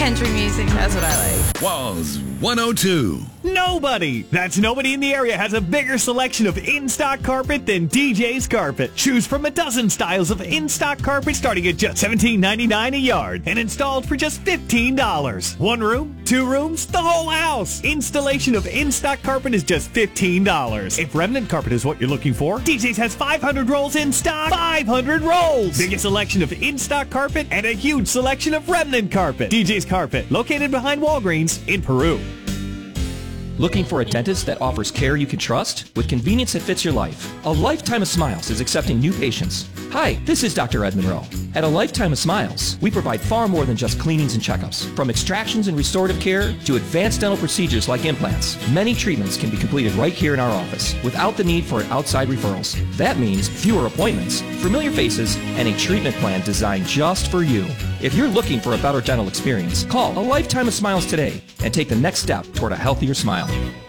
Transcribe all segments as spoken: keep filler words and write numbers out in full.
Country music, that's what I like. Walls one oh two. Nobody! That's nobody in the area has a bigger selection of in-stock carpet than D J's Carpet. Choose from a dozen styles of in-stock carpet starting at just seventeen ninety-nine a yard and installed for just fifteen dollars. One room, two rooms, the whole house. Installation of in-stock carpet is just fifteen dollars. If remnant carpet is what you're looking for, D J's has five hundred rolls in stock. five hundred rolls! Biggest selection of in-stock carpet and a huge selection of remnant carpet. D J's Carpet, located behind Walgreens in Peru. Looking for a dentist that offers care you can trust with convenience that fits your life? A Lifetime of Smiles is accepting new patients. Hi, this is Doctor Ed Monroe. At A Lifetime of Smiles, we provide far more than just cleanings and checkups. From extractions and restorative care to advanced dental procedures like implants, many treatments can be completed right here in our office without the need for outside referrals. That means fewer appointments, familiar faces, and a treatment plan designed just for you. If you're looking for a better dental experience, call A Lifetime of Smiles today and take the next step toward a healthier smile.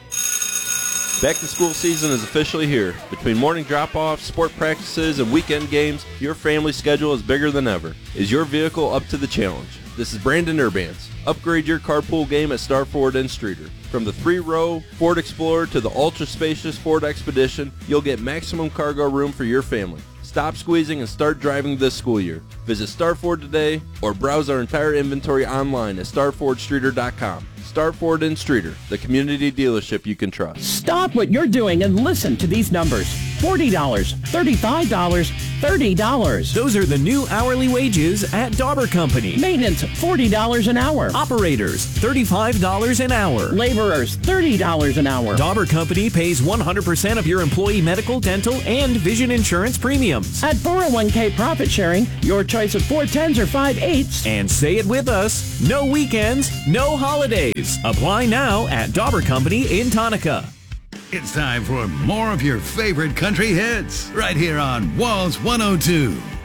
Back to school season is officially here. Between morning drop-offs, sport practices, and weekend games, your family schedule is bigger than ever. Is your vehicle up to the challenge? This is Brandon Urbans. Upgrade your carpool game at Star Ford in Streator. From the three-row Ford Explorer to the ultra-spacious Ford Expedition, you'll get maximum cargo room for your family. Stop squeezing and start driving this school year. Visit Star Ford today or browse our entire inventory online at star ford streeter dot com. Star Ford in Streator, the community dealership you can trust. Stop what you're doing and listen to these numbers. forty dollars, thirty-five dollars, thirty dollars. Those are the new hourly wages at Dauber Company. Maintenance, forty dollars an hour. Operators, thirty-five dollars an hour. Laborers, thirty dollars an hour. Dauber Company pays one hundred percent of your employee medical, dental, and vision insurance premiums. At four oh one k profit sharing, your choice of four tens or five eights. And say it with us, no weekends, no holidays. Apply now at Dauber Company in Tonka. It's time for more of your favorite country hits right here on Walls one oh two.